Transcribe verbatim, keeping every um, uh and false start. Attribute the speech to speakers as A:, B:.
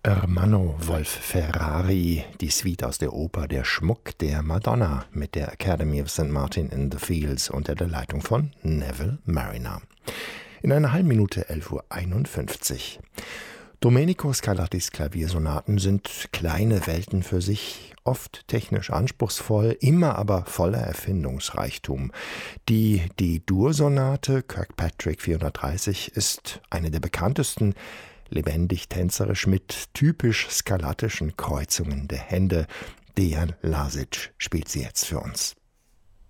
A: Ermanno Wolf Ferrari, die Suite aus der Oper Der Schmuck der Madonna mit der Academy of Saint Martin in the Fields unter der Leitung von Neville Marriner. In einer halben Minute elf Uhr einundfünfzig. Domenico Scarlattis Klaviersonaten sind kleine Welten für sich, oft technisch anspruchsvoll, immer aber voller Erfindungsreichtum. Die D-Dur-Sonate Kirkpatrick vierhundertdreißig ist eine der bekanntesten, lebendig tänzerisch mit typisch skarlattischen Kreuzungen der Hände. Dejan Lazic spielt sie jetzt für uns.